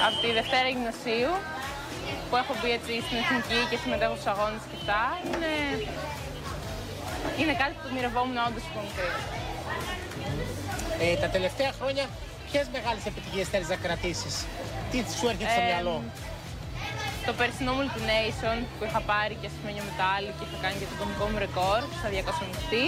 Από τη Δευτέρα Γυμνασίου, που έχω μπει έτσι στην εθνική και συμμετέχω στους αγώνες και αυτά, είναι κάτι που το ονειρευόμουν όντως από μικρή. Τα τελευταία χρόνια, ποιες μεγάλες επιτυχίες θέλεις να κρατήσεις? Τι σου έρχεται στο μυαλό? Το περσινό Multination που είχα πάρει και σημαίνιο μετάλλι και είχα κάνει και το ατομικό μου ρεκόρ στα 200 μυστή.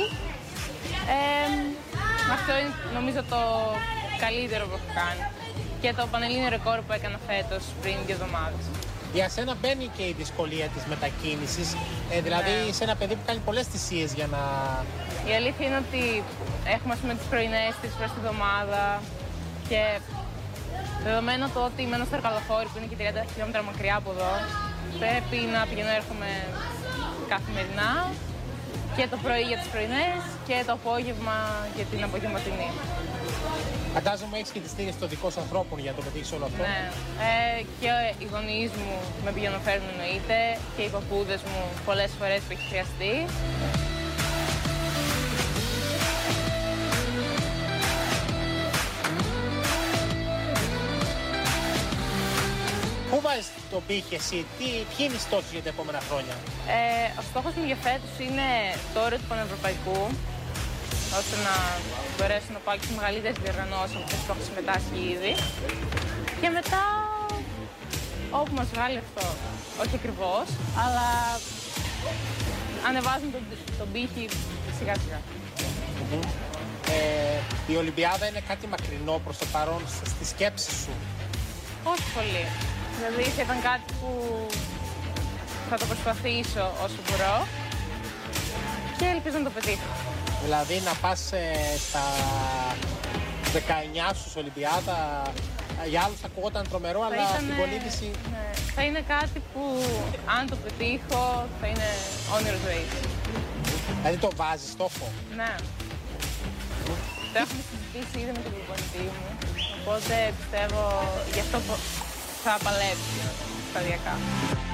Αυτό είναι νομίζω το καλύτερο που έχω κάνει. Και το πανελλήνιο ρεκόρ που έκανα φέτος πριν 2 εβδομάδες. Για σένα μπαίνει και η δυσκολία της μετακίνησης, δηλαδή σε ένα παιδί που κάνει πολλές θυσίες για να... Η αλήθεια είναι ότι έχουμε τις πρωινές 3 φορές τη εβδομάδα και δεδομένου το ότι μένω στο Ερκαλοχώρι που είναι και 30 χιλιόμετρα μακριά από εδώ, πρέπει να πηγαίνω έρχομαι καθημερινά και το πρωί για τις πρωινές και το απόγευμα για την απογευματινή. Φαντάζομαι έχεις και τη στήριξη των δικών σου ανθρώπων για να το πετύχεις όλο αυτό. Ναι. Και οι γονείς μου με πηγαίνουν να φέρουν εννοείται και οι παππούδες μου πολλές φορές που έχει χρειαστεί. Πού βάζεις τον πύχη εσύ, ποιοι είναι οι στόχοι για τα επόμενα χρόνια? Ο στόχος μου για φέτος είναι το όριο του Πανευρωπαϊκού, ώστε να μπορέσω να πάω και σε μεγαλύτερες διοργανώσεις από αυτές που έχω συμμετάσχει ήδη. Και μετά, όπου μας βγάλει αυτό, όχι ακριβώς, αλλά ανεβάζουν τον πύχη σιγά σιγά. Η Ολυμπιάδα είναι κάτι μακρινό προς το παρόν στη σκέψη σου? Όχι πολύ. Δηλαδή θα ήταν κάτι που θα το προσπαθήσω όσο μπορώ και ελπίζω να το πετύχω. Δηλαδή να πας στα 19 σου Ολυμπιάδα, για άλλους θα ακουγόταν τρομερό, αλλά στην κολύμβηση... Ναι, θα είναι κάτι που αν το πετύχω θα είναι όνειρο ζωής. Δηλαδή το βάζεις στόχο? Ναι. Το έχουμε συζητήσει ήδη με τον προπονητή μου, οπότε πιστεύω γι' αυτό θα παλέψει σταδιακά.